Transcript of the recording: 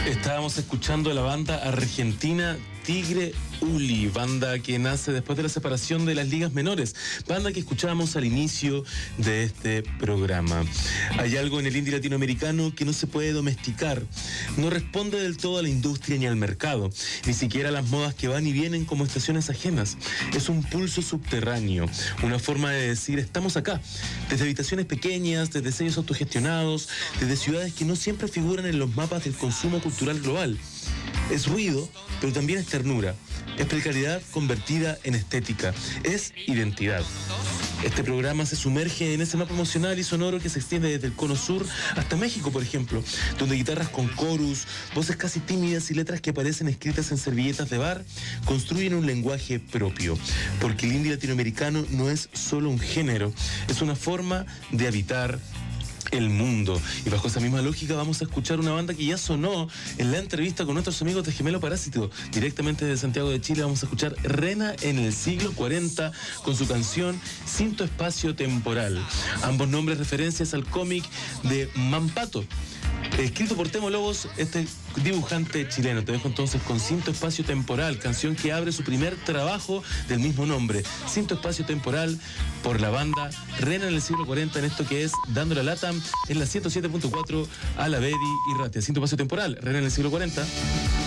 Estábamos escuchando a la banda argentina Tigre Uli, banda que nace después de la separación de las ligas menores, banda que escuchábamos al inicio de este programa. Hay algo en el indie latinoamericano que no se puede domesticar, no responde del todo a la industria ni al mercado, ni siquiera a las modas que van y vienen como estaciones ajenas. Es un pulso subterráneo, una forma de decir estamos acá, desde habitaciones pequeñas, desde sellos autogestionados, desde ciudades que no siempre figuran en los mapas del consumo cultural global. Es ruido, pero también es ternura. Es precariedad convertida en estética. Es identidad. Este programa se sumerge en ese mapa emocional y sonoro que se extiende desde el Cono Sur hasta México, por ejemplo, donde guitarras con chorus, voces casi tímidas y letras que aparecen escritas en servilletas de bar construyen un lenguaje propio. Porque el indie latinoamericano no es solo un género, es una forma de habitar el mundo. Y bajo esa misma lógica vamos a escuchar una banda que ya sonó en la entrevista con nuestros amigos de Gemelo Parásito. Directamente desde Santiago de Chile vamos a escuchar Rena en el siglo 40 con su canción Cinto Espacio Temporal. Ambos nombres referencias al cómic de Mampato, escrito por Temo Lobos, este dibujante chileno. Te dejo entonces con Cinto Espacio Temporal, canción que abre su primer trabajo del mismo nombre. Cinto Espacio Temporal por la banda Rena en el siglo 40 en esto que es Dando la Lata en la 107.4 a la Bedi y Ratia. Cinto Espacio Temporal, Rena en el siglo 40.